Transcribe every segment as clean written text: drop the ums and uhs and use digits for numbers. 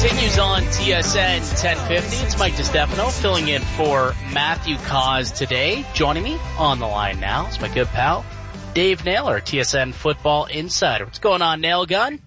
Continues on TSN 1050. It's Mike DiStefano filling in for Matthew Cause today. Joining me on the line now is my good pal, Dave Naylor, TSN Football Insider. What's going on, Nail Gun?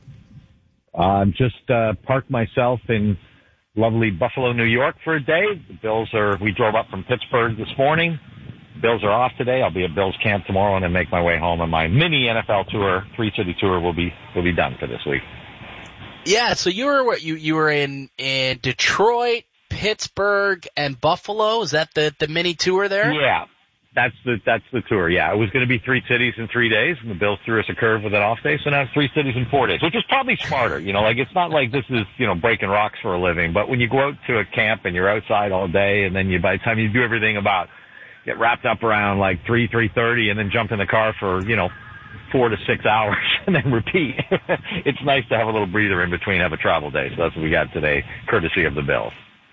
Just parked myself in lovely Buffalo, New York for a day. We drove up from Pittsburgh this morning. Bills are off today. I'll be at Bills camp tomorrow and then make my way home. And my mini NFL tour, 3-city tour, will be done for this week. Yeah, so you were in Detroit, Pittsburgh, and Buffalo. Is that the mini tour there? Yeah, that's the tour. Yeah, it was going to be 3 cities in 3 days, and the Bills threw us a curve with an off day, so now it's 3 cities in 4 days, which is probably smarter. It's not like this is breaking rocks for a living, but when you go out to a camp and you're outside all day, and then by the time you do everything get wrapped up around like 3:30, and then jump in the car for 4 to 6 hours and then repeat. It's nice to have a little breather in between, have a travel day. So that's what we got today, courtesy of the Bills.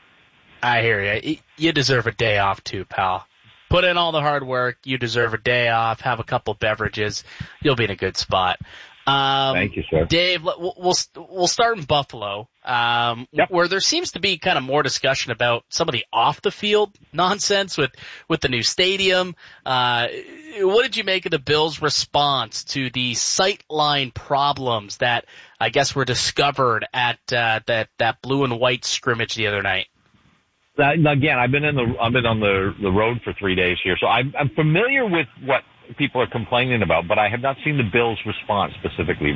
I hear you. You deserve a day off too, pal. Put in all the hard work. You deserve a day off. Have a couple beverages. You'll be in a good spot. Thank you, sir. Dave, we'll start in Buffalo, where there seems to be kind of more discussion about some of the off-the-field nonsense with the new stadium. What did you make of the Bills' response to the sightline problems that I guess were discovered at that blue and white scrimmage the other night? Again, I've been on the road for 3 days here, so I'm familiar with what people are complaining about, but I have not seen the Bills' response specifically.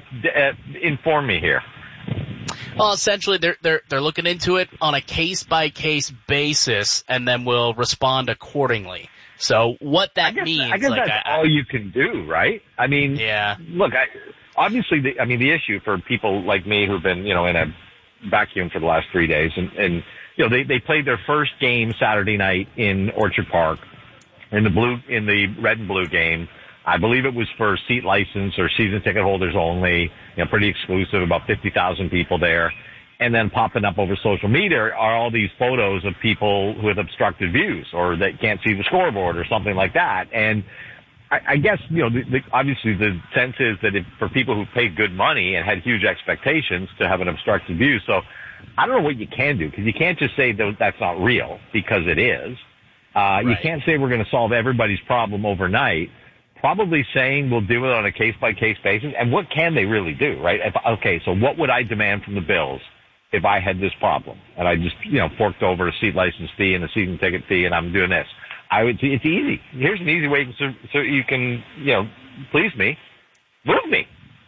Inform me here. Well, essentially, they're looking into it on a case-by-case basis, and then will respond accordingly. So what that means, I guess that's all you can do, right? I mean, yeah. Look, obviously, the issue for people like me who've been, in a vacuum for the last 3 days, and they played their first game Saturday night in Orchard Park. In the red and blue game. I believe it was for seat license or season ticket holders only, pretty exclusive, about 50,000 people there. And then popping up over social media are all these photos of people with obstructed views or that can't see the scoreboard or something like that. And I guess, obviously the sense is that for people who paid good money and had huge expectations to have an obstructed view. So I don't know what you can do, because you can't just say that that's not real, because it is. Right. You can't say we're going to solve everybody's problem overnight. Probably saying we'll do it on a case-by-case basis. And what can they really do, right? So what would I demand from the Bills if I had this problem? And I just, forked over a seat license fee and a season ticket fee, and I'm doing this. It's easy. Here's an easy way so you can, please me. Move me.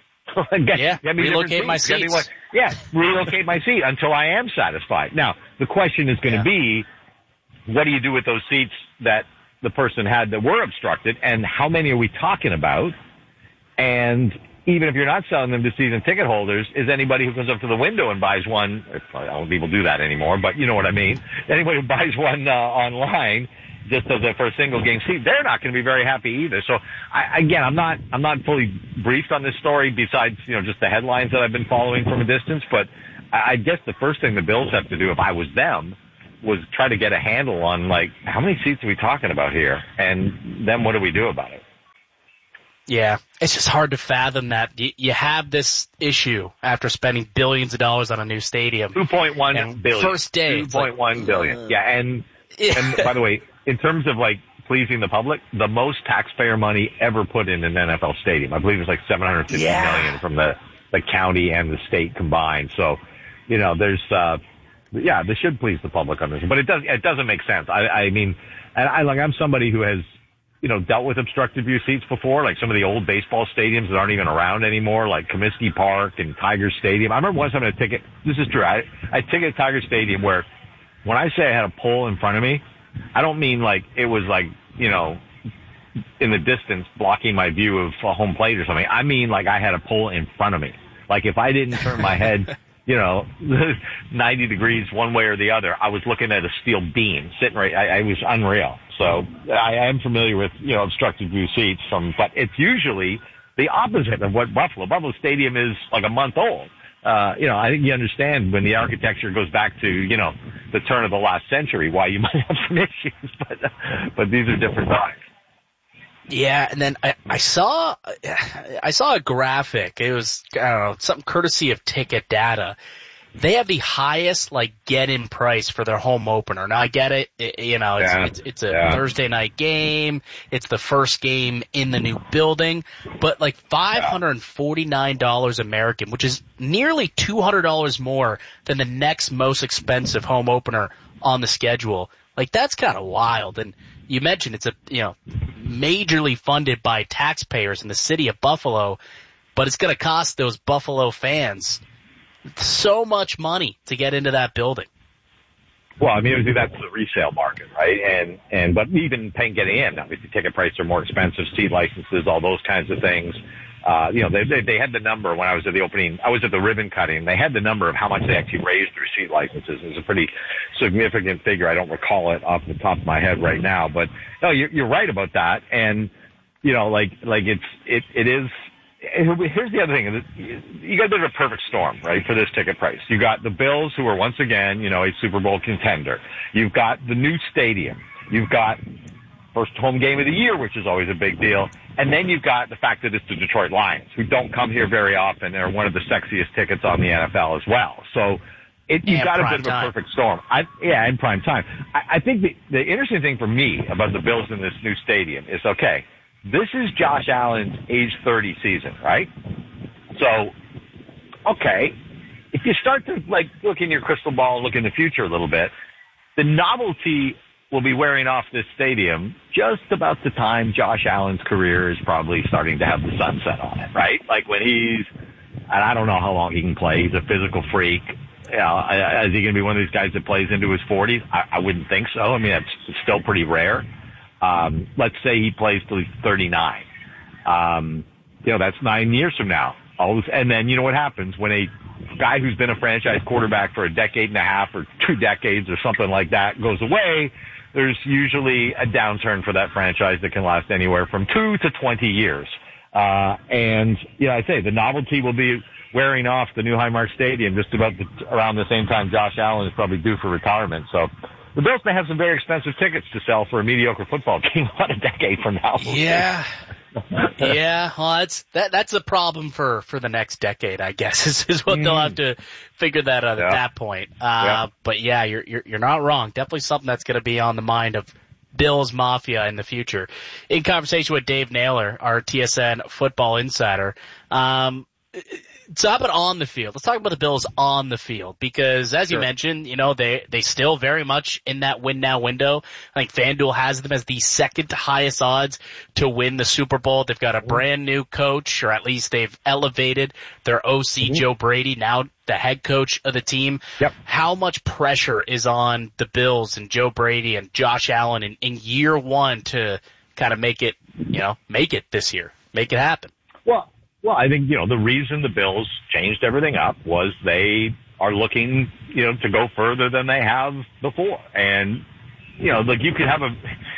Relocate my seats. Relocate my seat until I am satisfied. Now, the question is going to be, what do you do with those seats that the person had that were obstructed, and how many are we talking about? And even if you're not selling them to season ticket holders, is anybody who comes up to the window and buys one, I don't think people do that anybody, but you know what I mean, anybody who buys one online just for a single game seat, they're not going to be very happy either. So I'm not fully briefed on this story besides, just the headlines that I've been following from a distance, but I guess the first thing the Bills have to do, if I was them, was try to get a handle on, how many seats are we talking about here? And then what do we do about it? Yeah, it's just hard to fathom that you have this issue after spending billions of dollars on a new stadium. $2.1 billion. First day. $2.1 billion. Yeah, and by the way, in terms of, pleasing the public, the most taxpayer money ever put in an NFL stadium. I believe it's $750 million from the county and the state combined. So, there's they should please the public on this, but it doesn't make sense. I'm somebody who has, dealt with obstructed view seats before, like some of the old baseball stadiums that aren't even around anymore, like Comiskey Park and Tiger Stadium. I remember once having a ticket. This is true. I ticket at Tiger Stadium where, when I say I had a pole in front of me, I don't mean it was in the distance blocking my view of a home plate or something. I mean I had a pole in front of me. If I didn't turn my head 90 degrees one way or the other, I was looking at a steel beam sitting right. I was unreal. So I am familiar with, obstructed view seats but it's usually the opposite of what Buffalo Stadium is a month old. I think you understand when the architecture goes back to, the turn of the last century, why you might have some issues, but these are different times. Yeah, and then I saw a graphic. It was, something courtesy of Ticket Data. they have the highest get-in price for their home opener. Now I get it, it's a Thursday night game, it's the first game in the new building, but $549 American, which is nearly $200 more than the next most expensive home opener on the schedule. That's kind of wild. And you mentioned it's majorly funded by taxpayers in the city of Buffalo, but it's going to cost those Buffalo fans so much money to get into that building. Well, I mean, that's the resale market, right? But even getting in, obviously ticket prices are more expensive, seat licenses, all those kinds of things. They had the number when I was at the opening. I was at the ribbon cutting. They had the number of how much they actually raised through seat licenses. It was a pretty significant figure. I don't recall it off the top of my head right now, but no, you're right about that. And it is. Here's the other thing. You got a bit of a perfect storm, right, for this ticket price. You got the Bills, who are once again, a Super Bowl contender. You've got the new stadium. You've got first home game of the year, which is always a big deal. And then you've got the fact that it's the Detroit Lions, who don't come here very often. They're one of the sexiest tickets on the NFL as well. So you've got a bit of a perfect storm. In prime time. I think the interesting thing for me about the Bills in this new stadium is, okay, this is Josh Allen's age 30 season, right? So, okay, if you start to look in your crystal ball and look in the future a little bit, the novelty will be wearing off this stadium just about the time Josh Allen's career is probably starting to have the sunset on it, right? When and I don't know how long he can play. He's a physical freak. Is he going to be one of these guys that plays into his 40s? I wouldn't think so. I mean, that's still pretty rare. Let's say he plays till he's 39. That's 9 years from now. And then you know what happens when a guy who's been a franchise quarterback for a decade and a half or 2 decades or something like that goes away. There's usually a downturn for that franchise that can last anywhere from 2 to 20 years. I say the novelty will be wearing off the new Highmark Stadium just about around the same time Josh Allen is probably due for retirement. So the Bills may have some very expensive tickets to sell for a mediocre football team about a decade from now. Yeah. Yeah. Well, that's a problem for the next decade, I guess, is what they'll have to figure that out at that point. But yeah, you're not wrong. Definitely something that's going to be on the mind of Bills Mafia in the future. In conversation with Dave Naylor, our TSN football insider, so how about on the field? Let's talk about the Bills on the field because, as you mentioned, they still very much in that win now window. I think FanDuel has them as the second highest odds to win the Super Bowl. They've got a brand new coach, or at least they've elevated their OC Joe Brady, now the head coach of the team. Yep. How much pressure is on the Bills and Joe Brady and Josh Allen in year one to kind of make it this year, make it happen? Well, I think, the reason the Bills changed everything up was they are looking, to go further than they have before. And, you could have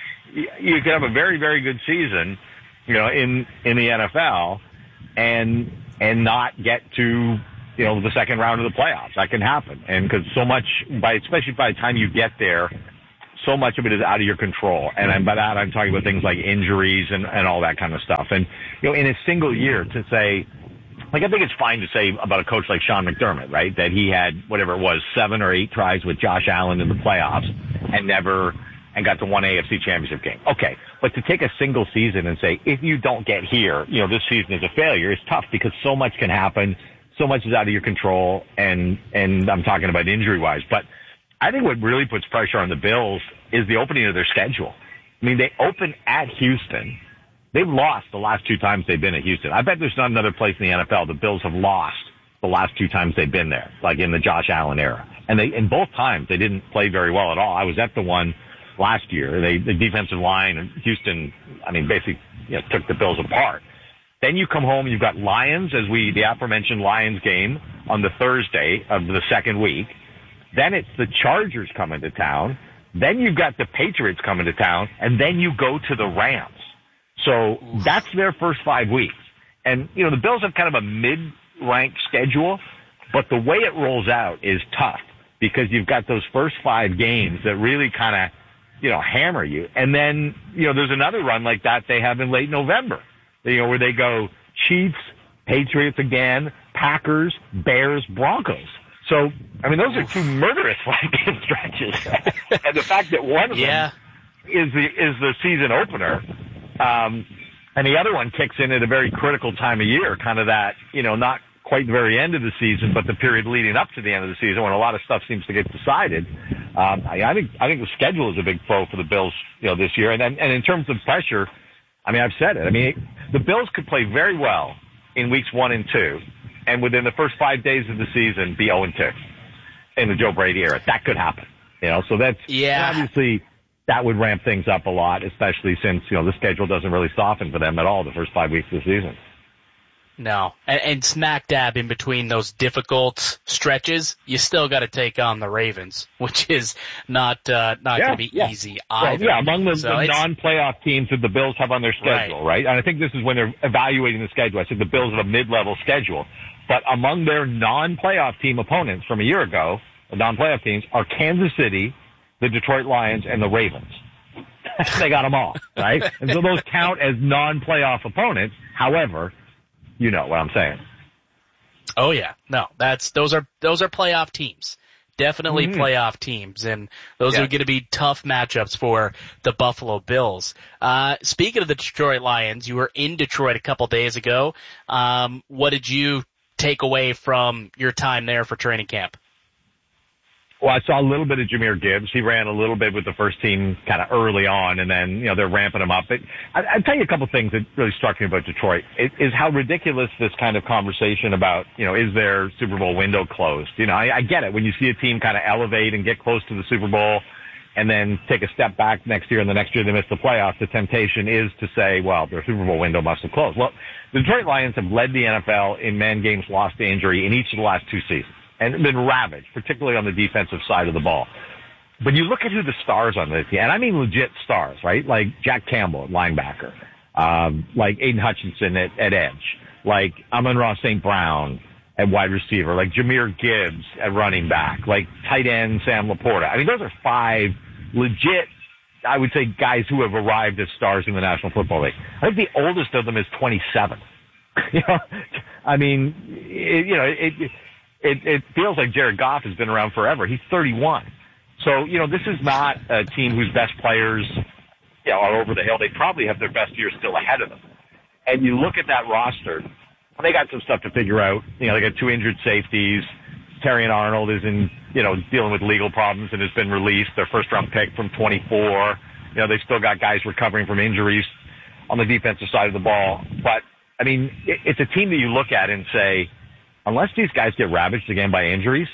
a very, very good season, in the NFL and not get to, the second round of the playoffs. That can happen. And because especially by the time you get there, so much of it is out of your control. And by that, I'm talking about things like injuries and all that kind of stuff. And, in a single year to say, I think it's fine to say about a coach like Sean McDermott, right? That he had, whatever it was, 7 or 8 tries with Josh Allen in the playoffs and got to one AFC championship game. Okay. But to take a single season and say, if you don't get here, this season is a failure, is tough because so much can happen. So much is out of your control. And I'm talking about injury wise, but I think what really puts pressure on the Bills is the opening of their schedule. I mean, they open at Houston. They've lost the last 2 times they've been at Houston. I bet there's not another place in the NFL the Bills have lost the last 2 times they've been there, like in the Josh Allen era. And in both times, they didn't play very well at all. I was at the one last year. The defensive line in Houston, basically took the Bills apart. Then you come home, you've got Lions, the aforementioned Lions game on the Thursday of the second week. Then it's the Chargers coming to town. Then you've got the Patriots coming to town. And then you go to the Rams. So that's their first 5 weeks. And, the Bills have kind of a mid-ranked schedule, but the way it rolls out is tough because you've got those first 5 games that really kind of, hammer you. And then, there's another run like that they have in late November, where they go Chiefs, Patriots again, Packers, Bears, Broncos. So, I mean, those are two murderous 5-game stretches. And the fact that one of them is the season opener, and the other one kicks in at a very critical time of year, kind of that, not quite the very end of the season, but the period leading up to the end of the season when a lot of stuff seems to get decided. I think the schedule is a big pro for the Bills, this year. And in terms of pressure, I mean, I've said it. I mean, the Bills could play very well in weeks 1 and 2, and within the first 5 days of the season be 0-2 in the Joe Brady era. That could happen. So that's obviously that would ramp things up a lot, especially since, the schedule doesn't really soften for them at all the first 5 weeks of the season. No. And smack dab in between those difficult stretches, you still got to take on the Ravens, which is not going to be easy either. Well, among the non-playoff teams that the Bills have on their schedule, right? And I think this is when they're evaluating the schedule. I said the Bills have a mid-level schedule. But among their non-playoff team opponents from a year ago, the non-playoff teams, are Kansas City, the Detroit Lions, and the Ravens. They got them all, right? And so those count as non-playoff opponents. However, you know what I'm saying. Oh yeah. No, those are playoff teams. Definitely playoff teams, and those are going to be tough matchups for the Buffalo Bills. Speaking of the Detroit Lions, you were in Detroit a couple days ago. What did you take away from your time there for training camp? Well, I saw a little bit of Jahmyr Gibbs. He ran a little bit with the first team kind of early on, and then, they're ramping him up. But I'll tell you a couple things that really struck me about Detroit is how ridiculous this kind of conversation about, is their Super Bowl window closed? I get it. When you see a team kind of elevate and get close to the Super Bowl and then take a step back next year and the next year they miss the playoffs, the temptation is to say, well, their Super Bowl window must have closed. Well, the Detroit Lions have led the NFL in man games lost to injury in each of the last 2 seasons. And been ravaged, particularly on the defensive side of the ball. But you look at who the stars on the team, and I mean legit stars, right? Like Jack Campbell at linebacker, like Aiden Hutchinson at edge, like Amon-Ra St. Brown at wide receiver, like Jahmyr Gibbs at running back, like tight end Sam Laporta. I mean, those are 5 legit, I would say, guys who have arrived as stars in the National Football League. I think the oldest of them is 27. I mean, It feels like Jared Goff has been around forever. He's 31. So, this is not a team whose best players, are over the hill. They probably have their best years still ahead of them. And you look at that roster, they got some stuff to figure out. They got 2 injured safeties. Terrion Arnold is dealing with legal problems and has been released. Their first-round pick from 24. They've still got guys recovering from injuries on the defensive side of the ball. But, I mean, it's a team that you look at and say, unless these guys get ravaged again by injuries,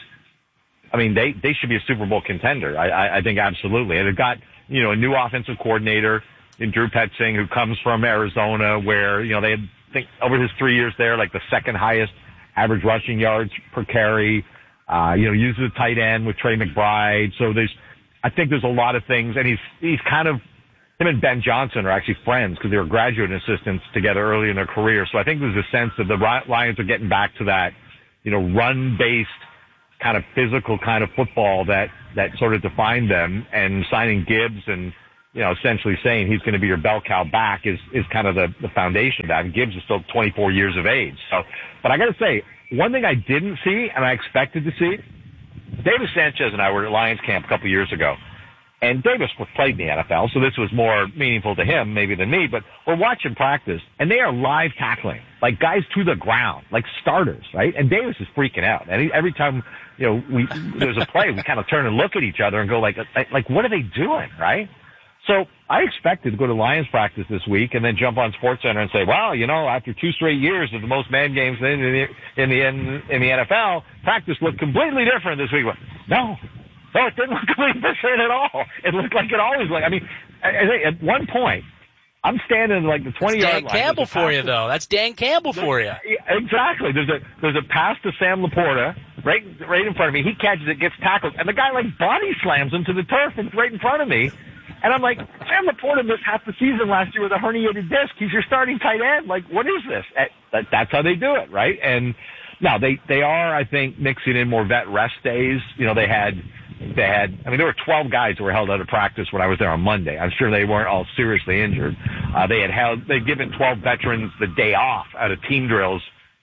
I mean, they should be a Super Bowl contender. I think absolutely. And they've got, a new offensive coordinator in Drew Petzing, who comes from Arizona, where, they had, I think, over his 3 years there, like the second highest average rushing yards per carry, uses a tight end with Trey McBride. So I think there's a lot of things, and he's kind of, him and Ben Johnson are actually friends because they were graduate assistants together early in their career. So I think there's a sense that the Lions are getting back to that, run-based kind of physical kind of football that sort of defined them, and signing Gibbs and, essentially saying he's going to be your bell cow back is kind of the foundation of that. And Gibbs is still 24 years of age. So, but I got to say, one thing I didn't see and I expected to see, Davis Sanchez and I were at Lions camp a couple years ago. And Davis played in the NFL, so this was more meaningful to him maybe than me, but we're watching practice, and they are live tackling, like guys to the ground, like starters, right? And Davis is freaking out. And every time, there's a play, we kind of turn and look at each other and go like, what are they doing, right? So I expected to go to Lions practice this week and then jump on SportsCenter and say, well, after 2 straight years of the most man games in the NFL, practice looked completely different this week. No, it didn't look completely different at all. It looked like it always looked. I mean, at one point, I'm standing like the 20-yard line. Dan Campbell for you, though. That's Dan Campbell for you. Exactly. There's a pass to Sam Laporta right in front of me. He catches it, gets tackled, and the guy like body slams him to the turf right in front of me. And I'm like, Sam Laporta missed half the season last year with a herniated disc. He's your starting tight end. Like, what is this? That's how they do it, right? And now they are, I think, mixing in more vet rest days. They had, there were 12 guys who were held out of practice when I was there on Monday. I'm sure they weren't all seriously injured. They'd given 12 veterans the day off out of team drills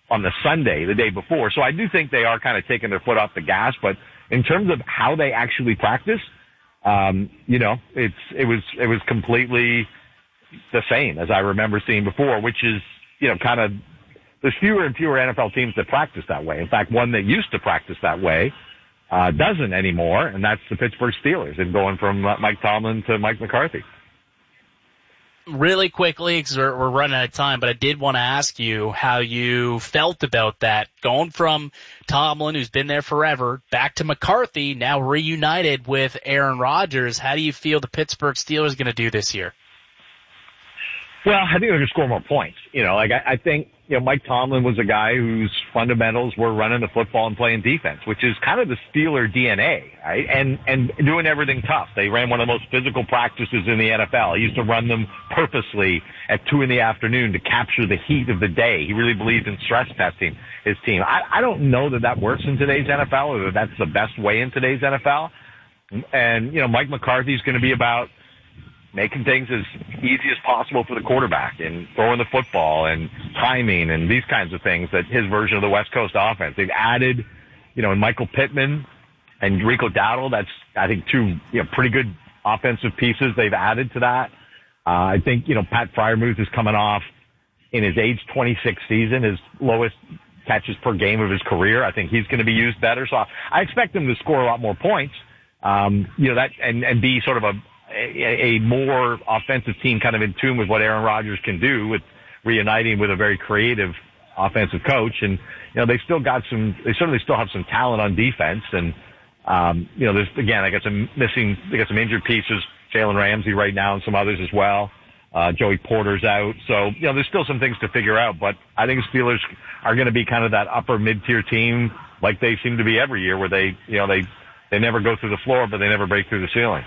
on the Sunday, the day before. So I do think they are kind of taking their foot off the gas, but in terms of how they actually practice, it was completely the same as I remember seeing before, which is, kind of, there's fewer and fewer NFL teams that practice that way. In fact, one that used to practice that way, doesn't anymore, and that's the Pittsburgh Steelers, and going from Mike Tomlin to Mike McCarthy. Really quickly, because we're running out of time, but I did want to ask you how you felt about that, going from Tomlin, who's been there forever, back to McCarthy, now reunited with Aaron Rodgers. How do you feel the Pittsburgh Steelers are going to do this year? Well, I think they're going to score more points. I think, Mike Tomlin was a guy whose fundamentals were running the football and playing defense, which is kind of the Steeler DNA, right? And doing everything tough. They ran one of the most physical practices in the NFL. He used to run them purposely at 2 p.m. to capture the heat of the day. He really believed in stress testing his team. I don't know that works in today's NFL, or that that's the best way in today's NFL. And, Mike McCarthy's going to be about making things as easy as possible for the quarterback and throwing the football and timing and these kinds of things, that his version of the West Coast offense. They've added, Michael Pittman and Rico Dowdle. That's, I think, two, pretty good offensive pieces they've added to that. I think, Pat Freiermuth is coming off in his age 26 season, his lowest catches per game of his career. I think he's going to be used better. So I expect him to score a lot more points, and be sort of a more offensive team, kind of in tune with what Aaron Rodgers can do, with reuniting with a very creative offensive coach. And, they certainly still have some talent on defense. And, there's, again, they got some injured pieces, Jalen Ramsey right now and some others as well. Joey Porter's out. So, there's still some things to figure out, but I think the Steelers are going to be kind of that upper mid-tier team like they seem to be every year, where they never go through the floor, but they never break through the ceiling.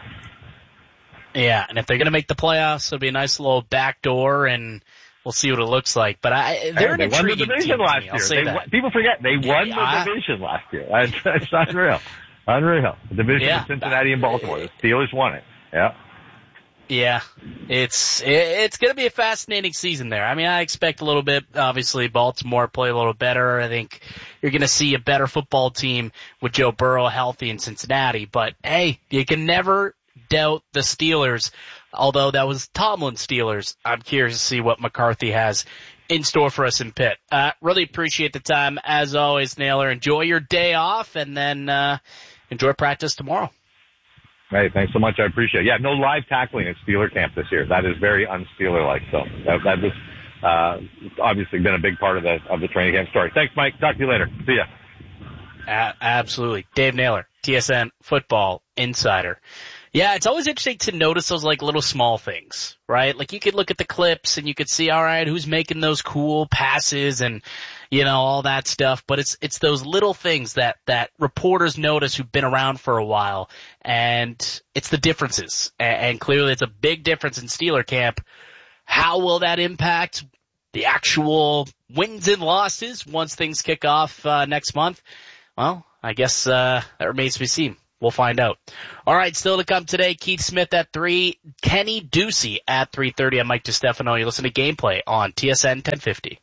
Yeah, and if they're going to make the playoffs, it'll be a nice little backdoor, and we'll see what it looks like. But they're an intriguing team last year. People forget they won the division last year. It's unreal. The division of Cincinnati and Baltimore. The Steelers won it. Yeah. Yeah, it's going to be a fascinating season there. I mean, I expect a little bit, obviously, Baltimore play a little better. I think you're going to see a better football team with Joe Burrow healthy in Cincinnati. But, hey, you can never doubt the Steelers, although that was Tomlin's Steelers. I'm curious to see what McCarthy has in store for us in Pitt. Really appreciate the time. As always, Naylor, enjoy your day off, and then enjoy practice tomorrow. Hey, thanks so much. I appreciate it. Yeah, no live tackling at Steeler camp this year. That is very un-Steeler-like. So that was obviously been a big part of the training camp story. Thanks, Mike. Talk to you later. See ya. Absolutely. Dave Naylor, TSN Football Insider. Yeah, it's always interesting to notice those little small things, right? Like you could look at the clips and you could see, all right, who's making those cool passes and, all that stuff. But it's those little things that reporters notice who've been around for a while, and it's the differences. And clearly it's a big difference in Steeler camp. How will that impact the actual wins and losses once things kick off next month? Well, I guess that remains to be seen. We'll find out. All right, still to come today, Keith Smith at 3, Kenny Ducey at 3:30. I'm Mike DiStefano. You listen to Gameplay on TSN 1050.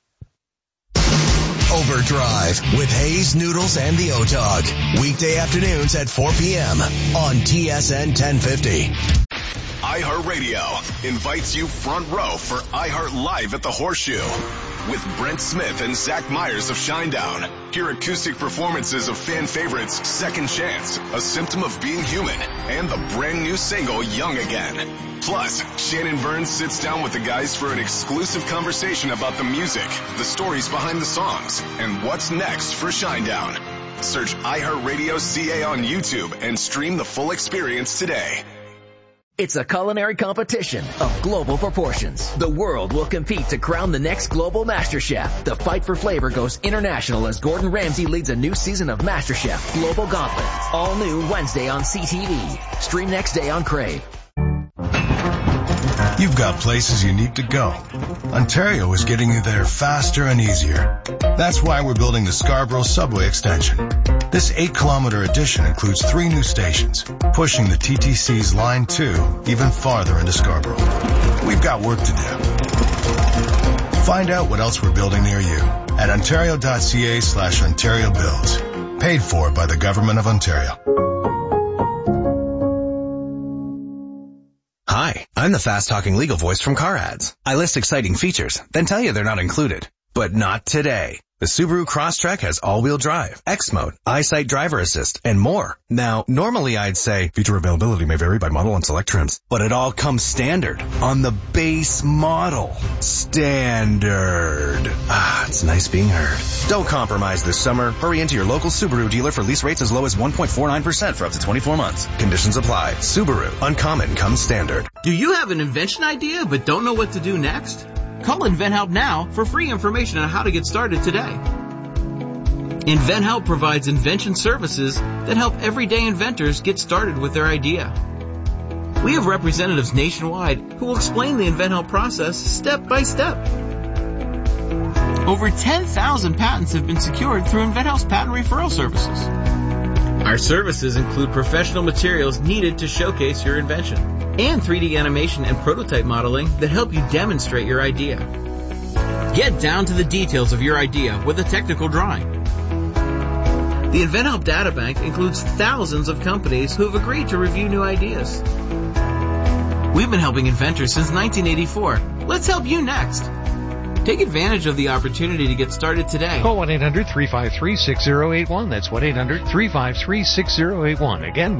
Overdrive with Hayes, Noodles, and the O-Dog. Weekday afternoons at 4 p.m. on TSN 1050. iHeartRadio invites you front row for iHeart Live at the Horseshoe with Brent Smith and Zach Myers of Shinedown. Hear acoustic performances of fan favorites Second Chance, A Symptom of Being Human, and the brand new single Young Again. Plus, Shannon Burns sits down with the guys for an exclusive conversation about the music, the stories behind the songs, and what's next for Shinedown. Search iHeartRadio CA on YouTube and stream the full experience today. It's a culinary competition of global proportions. The world will compete to crown the next global Master Chef. The fight for flavor goes international as Gordon Ramsay leads a new season of Master Chef Global Gauntlet. All new Wednesday on CTV. Stream next day on Crave. You've got places you need to go. Ontario is getting you there faster and easier. That's why we're building the Scarborough Subway Extension. This 8-kilometer addition includes 3 new stations, pushing the TTC's Line 2 even farther into Scarborough. We've got work to do. Find out what else we're building near you at ontario.ca/Ontario Builds. Paid for by the Government of Ontario. Hi, I'm the fast-talking legal voice from Car Ads. I list exciting features, then tell you they're not included. But not today. The Subaru Crosstrek has all-wheel drive, X-Mode, EyeSight driver assist, and more. Now, normally I'd say feature availability may vary by model and select trims, but it all comes standard on the base model. Standard. It's nice being heard. Don't compromise this summer. Hurry into your local Subaru dealer for lease rates as low as 1.49% for up to 24 months. Conditions apply. Subaru. Uncommon comes standard. Do you have an invention idea but don't know what to do next? Call InventHelp now for free information on how to get started today. InventHelp provides invention services that help everyday inventors get started with their idea. We have representatives nationwide who will explain the InventHelp process step by step. Over 10,000 patents have been secured through InventHelp's patent referral services. Our services include professional materials needed to showcase your invention, and 3D animation and prototype modeling that help you demonstrate your idea. Get down to the details of your idea with a technical drawing. The InventHelp Databank includes thousands of companies who have agreed to review new ideas. We've been helping inventors since 1984. Let's help you next. Take advantage of the opportunity to get started today. Call 1-800-353-6081. That's 1-800-353-6081. Again,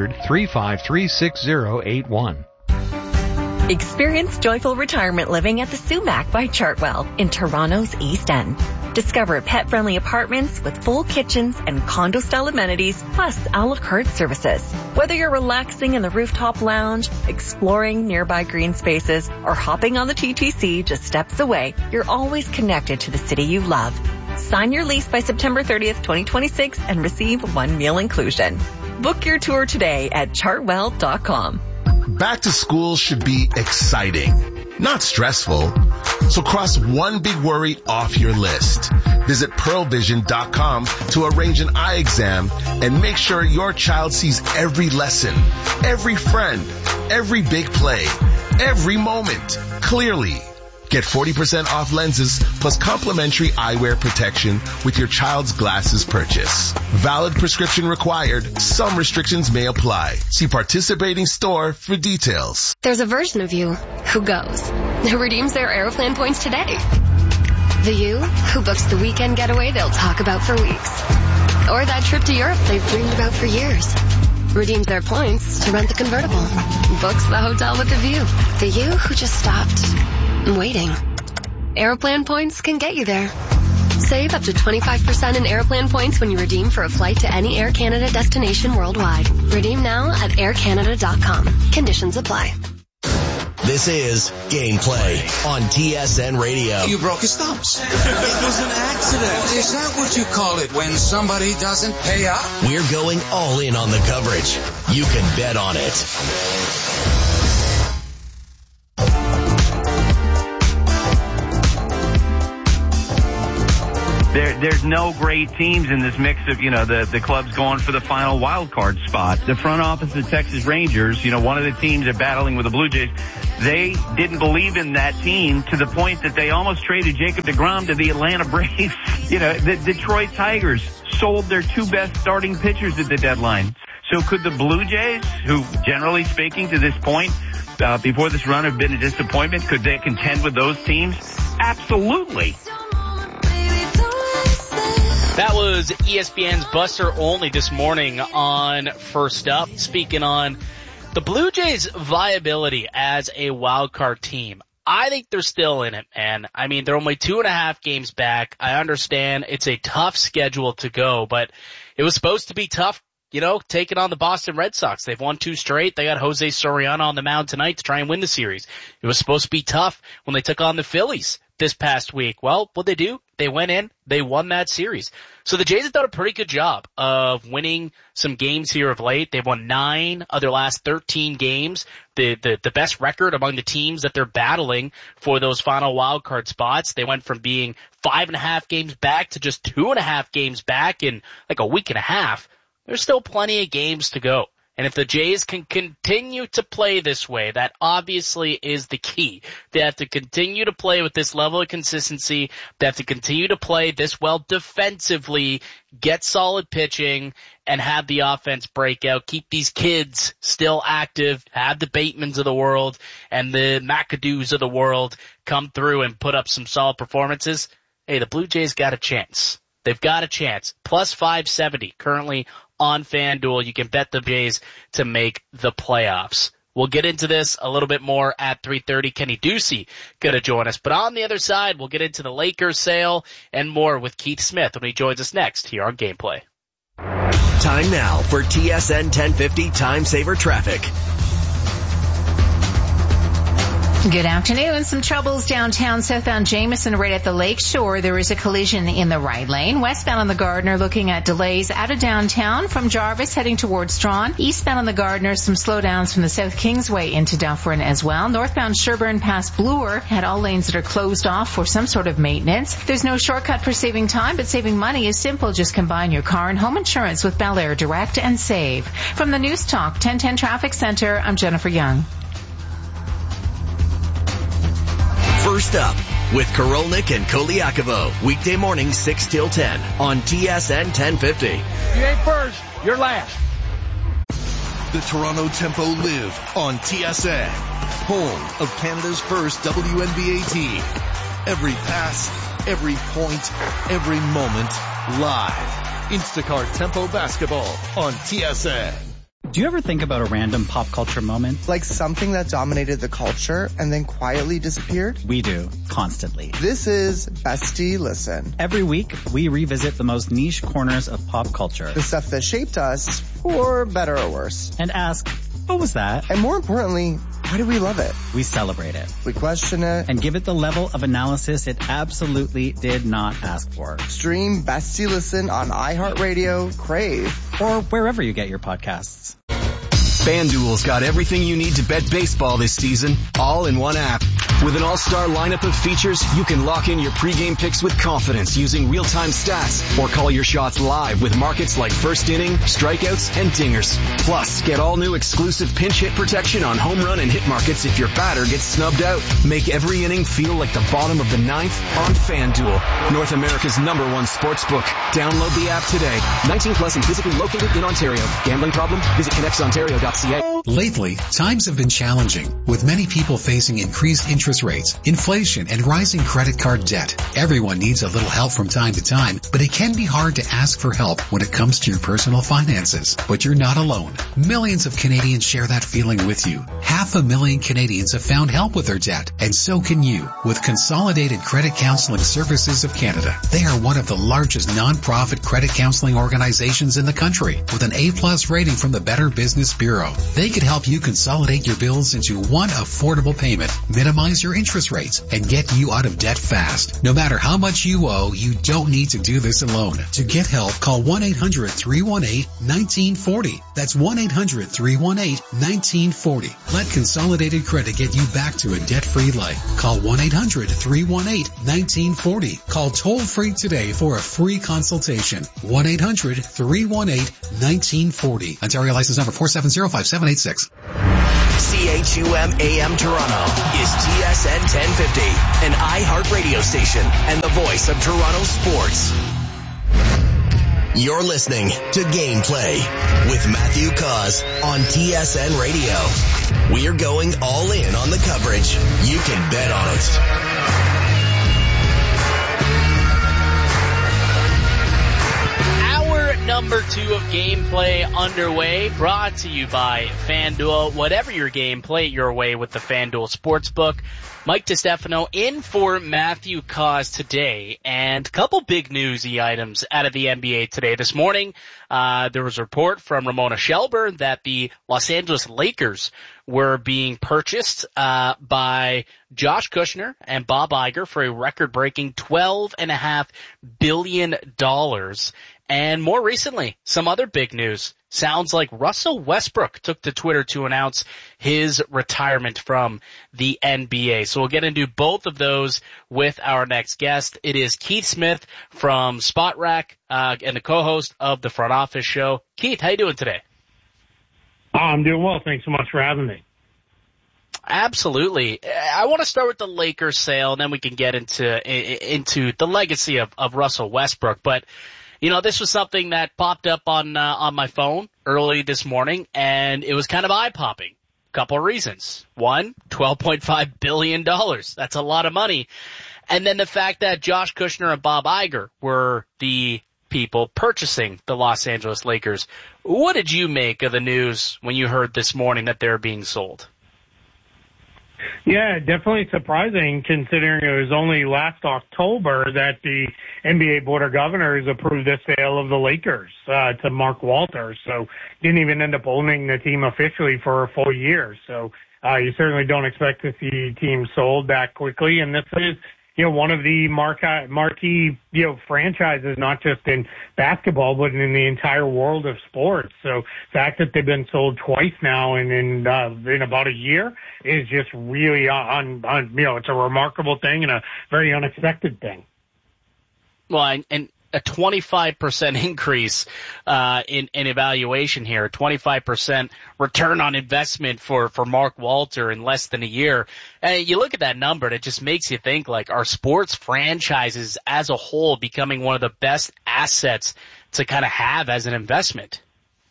1-800-353-6081. Experience joyful retirement living at the Sumac by Chartwell in Toronto's East End. Discover pet-friendly apartments with full kitchens and condo-style amenities, plus a la carte services. Whether you're relaxing in the rooftop lounge, exploring nearby green spaces, or hopping on the TTC just steps away, you're always connected to the city you love. Sign your lease by September 30th, 2026 and receive one meal inclusion. Book your tour today at chartwell.com. Back to school should be exciting, not stressful. So cross one big worry off your list. Visit pearlvision.com to arrange an eye exam and make sure your child sees every lesson, every friend, every big play, every moment clearly. Get 40% off lenses plus complimentary eyewear protection with your child's glasses purchase. Valid prescription required. Some restrictions may apply. See participating store for details. There's a version of you who goes, who redeems their Aeroplan points today. The you who books the weekend getaway they'll talk about for weeks. Or that trip to Europe they've dreamed about for years. Redeems their points to rent the convertible. Books the hotel with the view. The you who just stopped waiting. Aeroplan points can get you there. Save up to 25% in Aeroplan points when you redeem for a flight to any Air Canada destination worldwide. Redeem now at aircanada.com. Conditions apply. This is Gameplay on TSN Radio. You broke his thumbs. It was an accident. Is that what you call it when somebody doesn't pay up? We're going all in on the coverage. You can bet on it. There's no great teams in this mix of, the clubs going for the final wild card spot. The front office of the Texas Rangers, one of the teams are battling with the Blue Jays. They didn't believe in that team to the point that they almost traded Jacob deGrom to the Atlanta Braves. The Detroit Tigers sold their two best starting pitchers at the deadline. So could the Blue Jays, who generally speaking to this point, before this run have been a disappointment, could they contend with those teams? Absolutely. That was ESPN's Buster Olney this morning on First Up, speaking on the Blue Jays' viability as a wild card team. I think they're still in it, man. I mean, they're only 2.5 games back. I understand it's a tough schedule to go, but it was supposed to be tough, taking on the Boston Red Sox. They've won 2 straight. They got Jose Soriano on the mound tonight to try and win the series. It was supposed to be tough when they took on the Phillies this past week. Well, what'd they do? They went in, they won that series. So the Jays have done a pretty good job of winning some games here of late. They've won 9 of their last 13 games. The best record among the teams that they're battling for those final wild card spots. They went from being 5.5 games back to just 2.5 games back in like a week and a half. There's still plenty of games to go. And if the Jays can continue to play this way, that obviously is the key. They have to continue to play with this level of consistency. They have to continue to play this well defensively, get solid pitching, and have the offense break out. Keep these kids still active, have the Batemans of the world and the McAdoos of the world come through and put up some solid performances. Hey, the Blue Jays got a chance. They've got a chance. Plus 570 currently on FanDuel. You can bet the Jays to make the playoffs. We'll get into this a little bit more at 3:30. Kenny Ducey going to join us. But on the other side, we'll get into the Lakers sale and more with Keith Smith when he joins us next here on Gameplay. Time now for TSN 1050 Time Saver Traffic. Good afternoon. Some troubles downtown, southbound Jameson right at the lake shore. There is a collision in the right lane. Westbound on the Gardner looking at delays out of downtown from Jarvis heading towards Strawn. Eastbound on the Gardner, some slowdowns from the South Kingsway into Dufferin as well. Northbound Sherburne past Bloor had all lanes that are closed off for some sort of maintenance. There's no shortcut for saving time, but saving money is simple. Just combine your car and home insurance with Bel Air Direct and save. From the News Talk 1010 Traffic Center, I'm Jennifer Young. First up with Korolnik and Koliakovo, weekday morning 6 till 10 on TSN 1050. You ain't first, you're last. The Toronto Tempo live on TSN, home of Canada's first WNBA team. Every pass, every point, every moment, live. Instacart Tempo Basketball on TSN. Do you ever think about a random pop culture moment? Like something that dominated the culture and then quietly disappeared? We do, constantly. This is Bestie Listen. Every week, we revisit the most niche corners of pop culture. The stuff that shaped us, for better or worse. And ask, what was that? And more importantly, why do we love it? We celebrate it. We question it. And give it the level of analysis it absolutely did not ask for. Stream Bestie Listen on iHeartRadio, Crave, or wherever you get your podcasts. FanDuel's got everything you need to bet baseball this season, all in one app. With an all-star lineup of features, you can lock in your pregame picks with confidence using real-time stats, or call your shots live with markets like first inning, strikeouts, and dingers. Plus, get all new exclusive pinch hit protection on home run and hit markets if your batter gets snubbed out. Make every inning feel like the bottom of the ninth on FanDuel, North America's #1 sportsbook. Download the app today. 19 plus and physically located in Ontario. Gambling problem? Visit connectsontario.ca. Lately, times have been challenging, with many people facing increased interest rates, inflation, and rising credit card debt. Everyone needs a little help from time to time, but it can be hard to ask for help when it comes to your personal finances. But you're not alone. Millions of Canadians share that feeling with you. 500,000 Canadians have found help with their debt, and so can you with Consolidated Credit Counseling Services of Canada. They are one of the largest non-profit credit counseling organizations in the country, with an A+ rating from the Better Business Bureau. They could help you consolidate your bills into one affordable payment, minimize your interest rates, and get you out of debt fast. No matter how much you owe, you don't need to do this alone. To get help, call 1-800-318-1940. That's 1-800-318-1940. Let Consolidated Credit get you back to a debt-free life. Call 1-800-318-1940. Call toll-free today for a free consultation. 1-800-318-1940. Ontario license number 4705786. CHUM AM Toronto is TSN 1050, an iHeart radio station and the voice of Toronto sports. You're listening to Gameplay with Matthew Cause on TSN Radio. We're going all in on the coverage. You can bet on it. Number 2 of Gameplay underway, brought to you by FanDuel. Whatever your game, play it your way with the FanDuel Sportsbook. Mike DiStefano in for Matthew Cause today, and a couple big newsy items out of the NBA today. This morning, there was a report from Ramona Shelburne that the Los Angeles Lakers were being purchased by Josh Kushner and Bob Iger for a record-breaking $12.5 billion. And more recently, some other big news. Sounds like Russell Westbrook took to Twitter to announce his retirement from the NBA. So we'll get into both of those with our next guest. It is Keith Smith from Spot Rack and the co-host of the Front Office Show. Keith, how you doing today? I'm doing well. Thanks so much for having me. Absolutely. I want to start with the Lakers sale, and then we can get into the legacy of Russell Westbrook. But, you know, this was something that popped up on my phone early this morning, and it was kind of eye-popping. Couple of reasons. One, $12.5 billion. That's a lot of money. And then the fact that Josh Kushner and Bob Iger were the people purchasing the Los Angeles Lakers. What did you make of the news when you heard this morning that they're being sold? Yeah, definitely surprising considering it was only last October that the NBA Board of Governors approved the sale of the Lakers to Mark Walters. So didn't even end up owning the team officially for a full year. So you certainly don't expect to see teams sold that quickly. And this is, you know, one of the marquee, you know, franchises, not just in basketball, but in the entire world of sports. So the fact that they've been sold twice now in about a year is just really you know, it's a remarkable thing and a very unexpected thing. Well, and a 25% increase in evaluation here, a 25% return on investment for Mark Walter in less than a year. And you look at that number, and it just makes you think, like, are sports franchises as a whole becoming one of the best assets to kind of have as an investment?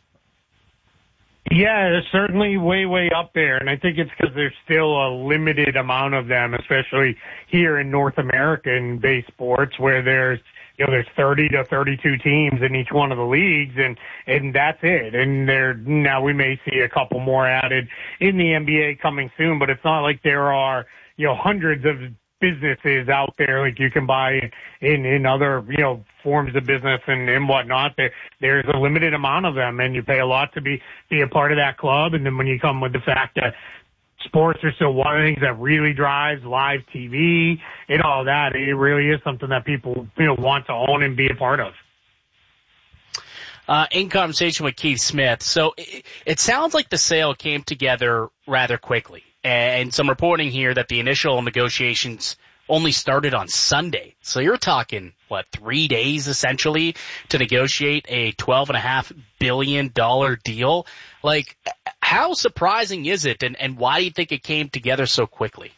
Yeah, it's certainly way up there, and I think it's because there's still a limited amount of them, especially here in North American-based sports where there's 30 to 32 teams in each one of the leagues, and that's it. And now we may see a couple more added in the NBA coming soon, but it's not like there are, you know, hundreds of businesses out there like you can buy in other, you know, forms of business and whatnot. There's a limited amount of them, and you pay a lot to be a part of that club. And then when you come with the fact that sports are still one of the things that really drives live TV and all that, it really is something that people, you know, want to own and be a part of. In conversation with Keith Smith, so it sounds like the sale came together rather quickly. And some reporting here that the initial negotiations only started on Sunday. So you're talking, 3 days essentially to negotiate a $12.5 billion deal? Like, how surprising is it, and why do you think it came together so quickly?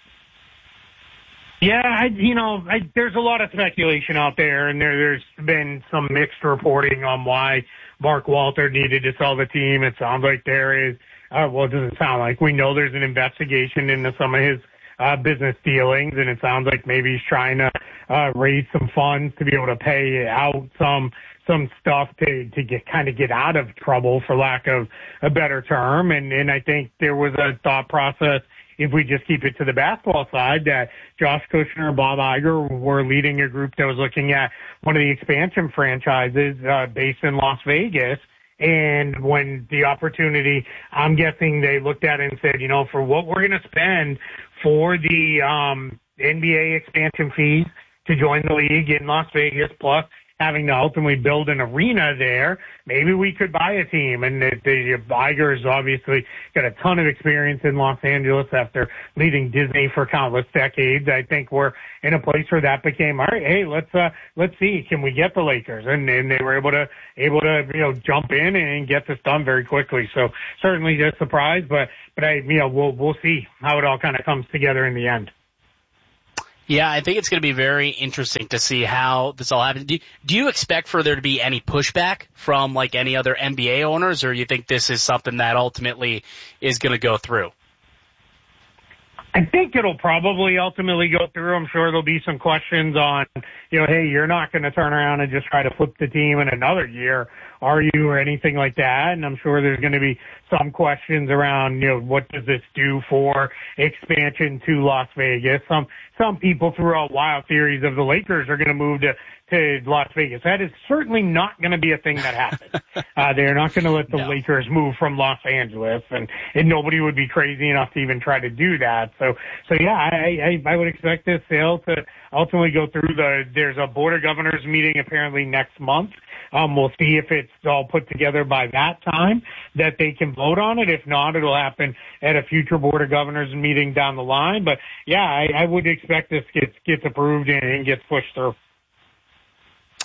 Yeah, there's a lot of speculation out there, and there's been some mixed reporting on why Mark Walter needed to sell the team. It sounds like there is, it doesn't sound like, we know there's an investigation into some of his business dealings, and it sounds like maybe he's trying to raise some funds to be able to pay out some stuff to get out of trouble, for lack of a better term. And I think there was a thought process, if we just keep it to the basketball side, that Josh Kushner and Bob Iger were leading a group that was looking at one of the expansion franchises based in Las Vegas. And when the opportunity, I'm guessing they looked at it and said, for what we're going to spend for the NBA expansion fees to join the league in Las Vegas, plus having to ultimately build an arena there, maybe we could buy a team. And the Iger's obviously got a ton of experience in Los Angeles after leading Disney for countless decades. I think we're in a place where that became, all right, hey, let's see, can we get the Lakers? And they were able to jump in and get this done very quickly. So certainly a surprise, but we'll see how it all kind of comes together in the end. Yeah, I think it's going to be very interesting to see how this all happens. Do you expect for there to be any pushback from like any other NBA owners, or you think this is something that ultimately is going to go through? I think it'll probably ultimately go through. I'm sure there'll be some questions on, hey, you're not going to turn around and just try to flip the team in another year, are you, or anything like that. And I'm sure there's going to be some questions around, what does this do for expansion to Las Vegas? Some people threw out wild theories of the Lakers are going to move to Las Vegas. That is certainly not going to be a thing that happens. They're not going to let the Lakers move from Los Angeles, and nobody would be crazy enough to even try to do that. So yeah, I would expect this sale to ultimately go through. There's a Board of Governors meeting apparently next month. We'll see if it's all put together by that time that they can vote on it. If not, it'll happen at a future Board of Governors meeting down the line. But yeah, I would expect this gets approved and gets pushed through.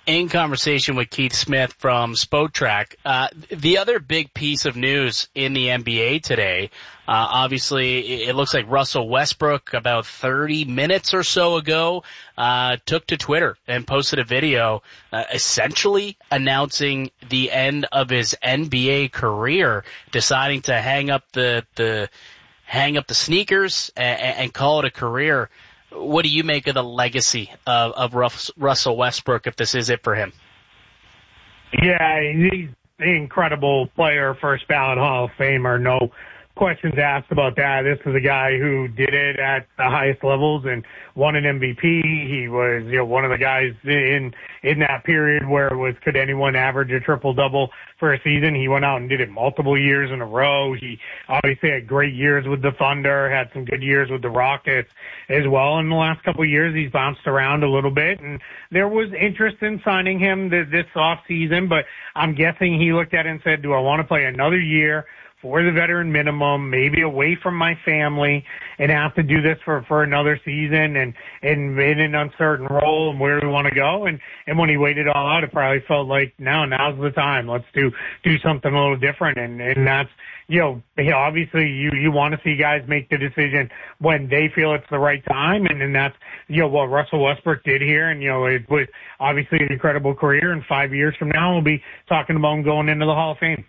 In conversation with Keith Smith from Spotrac, the other big piece of news in the NBA today, obviously it looks like Russell Westbrook about 30 minutes or so ago, took to Twitter and posted a video, essentially announcing the end of his NBA career, deciding to hang up the sneakers and call it a career. What do you make of the legacy of Russell Westbrook if this is it for him? Yeah, he's an incredible player, first ballot Hall of Famer. No questions asked about that. This is a guy who did it at the highest levels and won an MVP. He was, one of the guys in that period where it was, could anyone average a triple-double for a season? He went out and did it multiple years in a row. He obviously had great years with the Thunder, had some good years with the Rockets as well. In the last couple of years, he's bounced around a little bit, and there was interest in signing him this off season, but I'm guessing he looked at it and said, do I want to play another year for the veteran minimum, maybe away from my family, and have to do this for another season and in an uncertain role, and where do we want to go? And when he weighed it all out, it probably felt like now's the time. Let's do something a little different. And that's, obviously you want to see guys make the decision when they feel it's the right time. And that's, what Russell Westbrook did here. And, it was obviously an incredible career. And 5 years from now, we'll be talking about him going into the Hall of Fame.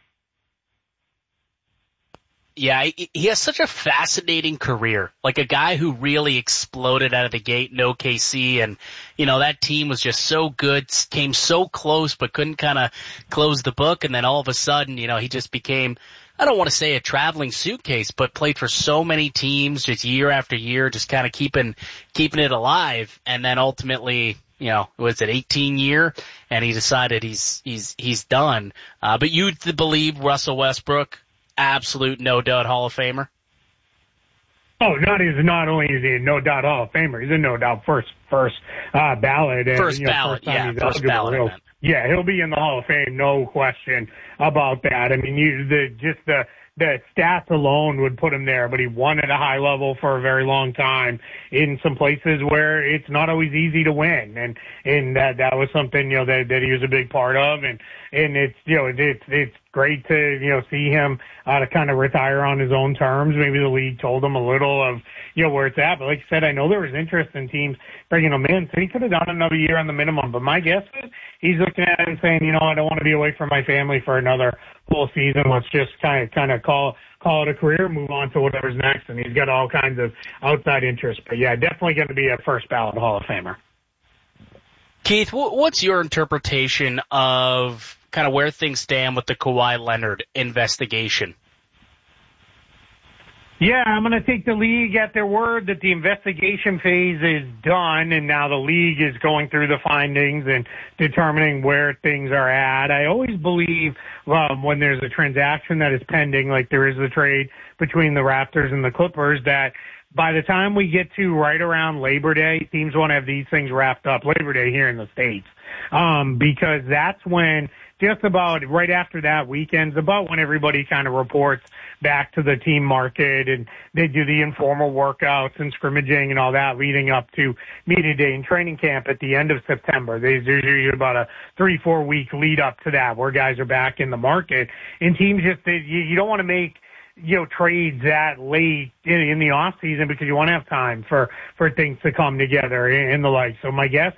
Yeah, he has such a fascinating career. Like a guy who really exploded out of the gate in OKC, and that team was just so good, came so close but couldn't kind of close the book, and then all of a sudden, he just became, I don't want to say a traveling suitcase, but played for so many teams just year after year, just kind of keeping it alive, and then ultimately, was it 18 year, and he decided he's done. But you believe Russell Westbrook, absolute no doubt Hall of Famer? Oh, not only is he a no doubt Hall of Famer, he's a no doubt first ballot. First ballot. Yeah, he'll be in the Hall of Fame, no question about that. I mean, the stats alone would put him there, but he won at a high level for a very long time in some places where it's not always easy to win. And that was something, that he was a big part of. And it's great to, see him, to kind of retire on his own terms. Maybe the league told him a little of, where it's at. But like I said, I know there was interest in teams bringing him in, so he could have done another year on the minimum. But my guess is he's looking at it and saying, I don't want to be away from my family for another full season. Let's just kind of call it a career, move on to whatever's next. And he's got all kinds of outside interest. But yeah, definitely going to be a first ballot Hall of Famer. Keith, what's your interpretation of kind of where things stand with the Kawhi Leonard investigation? Yeah, I'm going to take the league at their word that the investigation phase is done, and now the league is going through the findings and determining where things are at. I always believe when there's a transaction that is pending, like there is the trade between the Raptors and the Clippers, that by the time we get to right around Labor Day, teams want to have these things wrapped up, Labor Day here in the States, because that's when, just about right after that weekend's about when everybody kind of reports back to the team market, and they do the informal workouts and scrimmaging and all that leading up to media day and training camp at the end of September. There's usually about a 3-4 week lead up to that where guys are back in the market, and teams you don't want to make trades that late in the off season because you want to have time for things to come together and the like. So my guess